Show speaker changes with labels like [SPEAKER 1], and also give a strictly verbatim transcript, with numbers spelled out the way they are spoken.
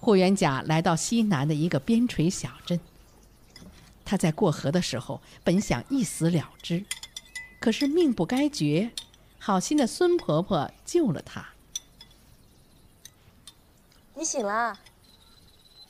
[SPEAKER 1] 霍元甲来到西南的一个边陲小镇。他在过河的时候，本想一死了之，可是命不该绝，好心的孙婆婆救了他。
[SPEAKER 2] 你醒了。